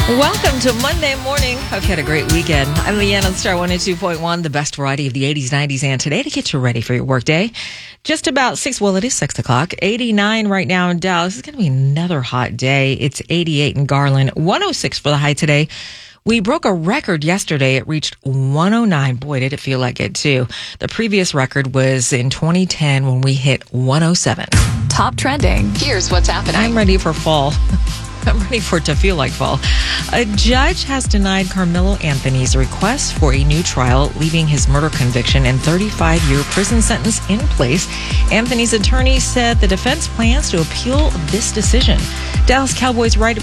Welcome to Monday morning. Hope you had a great weekend. I'm Leanne on Star 102.1, the best variety of the 80s, 90s, and today to get you ready for your workday. Just about 6 o'clock. 89 right now in Dallas. It's going to be another hot day. It's 88 in Garland, 106 for the high today. We broke a record yesterday. It reached 109. Boy, did it feel like it, too. The previous record was in 2010 when we hit 107. Top trending. Here's what's happening. I'm ready for fall. I'm ready for it to feel like fall. A judge has denied Carmelo Anthony's request for a new trial, leaving his murder conviction and 35-year prison sentence in place. Anthony's attorney said the defense plans to appeal this decision. Dallas Cowboys right